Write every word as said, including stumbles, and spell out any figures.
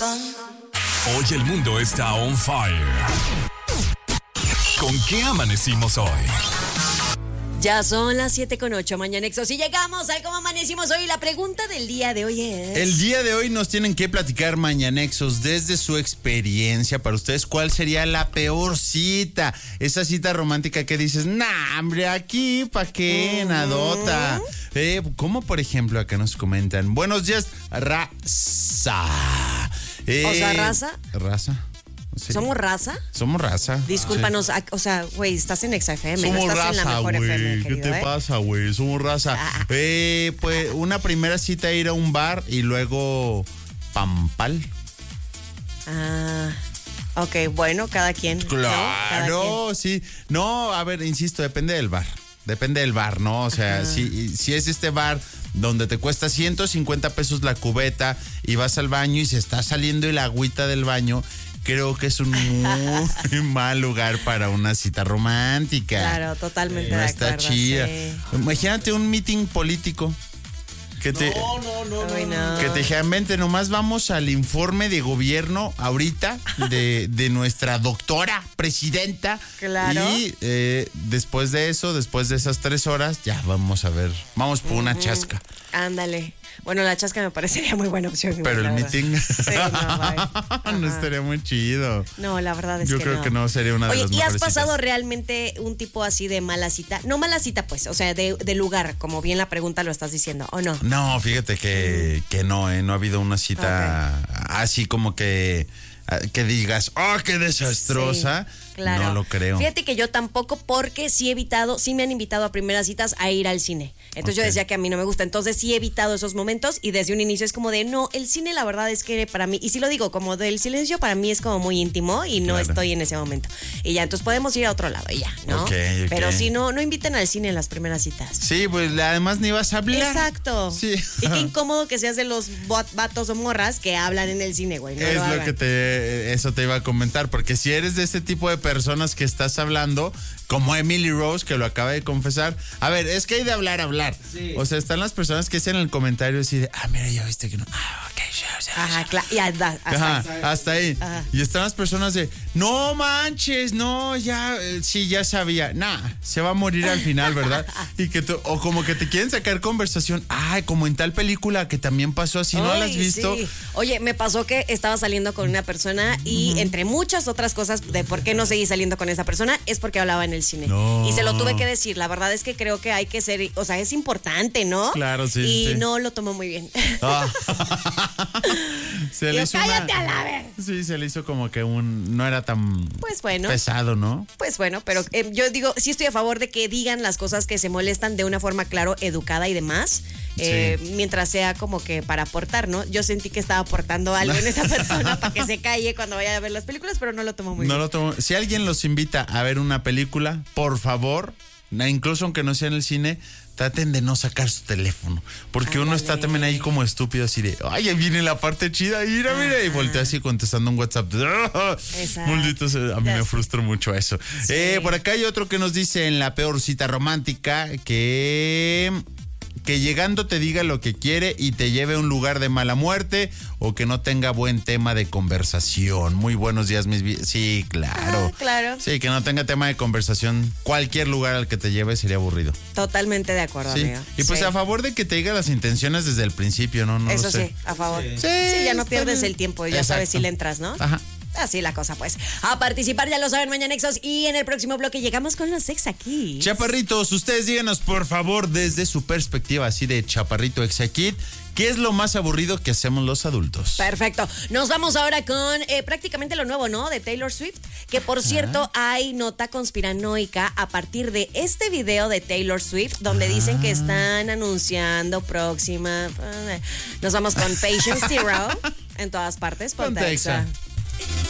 Hoy el mundo está on fire. ¿Con qué amanecimos hoy? Ya son las siete con ocho, Mañanexos, y llegamos a cómo amanecimos hoy. La pregunta del día de hoy es... El día de hoy nos tienen que platicar, Mañanexos, desde su experiencia, para ustedes, ¿cuál sería la peor cita? Esa cita romántica que dices, nah, hombre, aquí, ¿pa' qué? Nadota. Eh, como por ejemplo, acá nos comentan, buenos días, raza. Eh, O sea, ¿raza? Raza. Sí. ¿Somos raza? Somos raza. Discúlpanos, Sí. a- o sea, güey, estás en Exa F M, Somos no estás en la raza, mejor F M, güey. ¿Qué querido, te ¿eh? pasa, güey? Somos raza. Ah. Eh, pues una primera cita, ir a un bar y luego pampal. Ah, ok, bueno, cada quien. ¿no? Cada Claro, quien. sí. No, a ver, insisto, depende del bar. Depende del bar, ¿no? O sea, si, si es este bar donde te cuesta ciento cincuenta pesos la cubeta y vas al baño y se está saliendo el agüita del baño, creo que es un muy mal lugar para una cita romántica. Claro, totalmente No de está acuerdo. chida. Sí. Imagínate un meeting político. Que te, Uy, no. que te dijeran, vente, nomás vamos al informe de gobierno ahorita de, de nuestra doctora presidenta. Claro. Y eh, después de eso, después de esas tres horas, ya vamos a ver, vamos por una chasca. Ándale. Bueno, la chasca me parecería muy buena opción. Pero el la verdad. meeting Sí, no, bye. no Ajá. estaría muy chido. No, la verdad es Yo que creo no. que no sería una de Oye, las ¿y has mejores pasado citas. realmente un tipo así de mala cita? No mala cita, pues, o sea, de, de lugar, como bien la pregunta lo estás diciendo, ¿o no? No, fíjate que, que no, eh, no ha habido una cita así como que, que digas, oh, qué desastrosa. Sí, claro. No lo creo. Fíjate que yo tampoco, porque sí he evitado, sí me han invitado a primeras citas a ir al cine. Entonces yo Ok. decía que a mí no me gusta. Entonces sí he evitado esos momentos y desde un inicio es como de, no, el cine la verdad es que para mí, y sí lo digo, como del silencio para mí es como muy íntimo y no Claro. estoy en ese momento. Y ya, entonces podemos ir a otro lado y ya, ¿no? Ok, ok. Pero sí, no, no inviten al cine en las primeras citas. Sí, pues además ni vas a hablar. Exacto. Sí. Y qué incómodo que seas de los bot- vatos o morras que hablan en el cine, güey. No Es lo lo hagan. que te, eso te iba a comentar, porque si eres de ese tipo de personas que estás hablando, como Emily Rose, que lo acaba de confesar, a ver, es que hay de hablar, hablar. O sea, están las personas que dicen en el comentario así de, ah, mira, ya viste que no, ah, ok, ya, ya, Ajá, ya. claro. Y hasta, hasta- Ajá, hasta ahí. Ajá. Y están las personas de, no manches, no, ya, eh, sí, ya sabía. Nah, se va a morir al final, ¿verdad? Y que tú- o como que te quieren sacar conversación. Ay, como en tal película que también pasó así, ¿no la has Ay, visto? sí. Oye, me pasó que estaba saliendo con una persona y entre muchas otras cosas de por qué no seguí saliendo con esa persona es porque hablaba en el cine. No. Y se lo tuve que decir. La verdad es que creo que hay que ser, o sea, es importante, ¿no? Claro, sí, Y sí. no lo tomó muy bien. Ah. se le Yo, hizo una- cállate a la vez. Sí, se le hizo como que un, no era tan Pues bueno. pesado, ¿no? Pues bueno, pero eh, yo digo, sí estoy a favor de que digan las cosas que se molestan de una forma, claro, educada y demás, eh, Sí. mientras sea como que para aportar, ¿no? Yo sentí que estaba aportando algo en esa persona para que se calle cuando vaya a ver las películas, pero no lo tomó muy No bien. lo tomo. Si alguien los invita a ver una película, por favor, na- incluso aunque no sea en el cine, traten de no sacar su teléfono. Porque uno está Ándale. también ahí como estúpido, así de, ay, ahí viene la parte chida, mira, mira, y voltea así contestando un WhatsApp. Exacto. Maldito sea, a mí Ya me sé. frustra mucho eso. Eh, por acá hay otro que nos dice en la peor cita romántica que... que llegando te diga lo que quiere y te lleve a un lugar de mala muerte o que no tenga buen tema de conversación. Muy buenos días, mis vi- Sí, claro. Ah, claro. Sí, que no tenga tema de conversación. Cualquier lugar al que te lleve sería aburrido. Totalmente de acuerdo, Sí. amigo. Y pues Sí. a favor de que te diga las intenciones desde el principio, ¿no? No Eso lo sé. sí, a favor. Sí. Sí, ya no está pierdes bien. el tiempo, ya Exacto. sabes si le entras, ¿no? Ajá. Así la cosa, pues. A participar, ya lo saben, Mañanexos. Y en el próximo bloque llegamos con los Exa Kids. Chaparritos, ustedes díganos por favor desde su perspectiva así de chaparrito exakid, ¿qué es lo más aburrido que hacemos los adultos? Perfecto. Nos vamos ahora con eh, prácticamente lo nuevo, ¿no? De Taylor Swift. Que por cierto, hay nota conspiranoica a partir de este video de Taylor Swift, donde dicen que están anunciando próxima. Nos vamos con Patient Zero en todas partes. Ponte Ponte Exa. Exa.